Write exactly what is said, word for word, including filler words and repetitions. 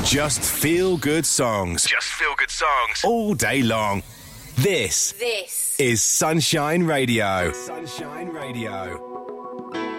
Just feel good songs. Just feel good songs. All day long. This. This is Sunshine Radio. Sunshine Radio.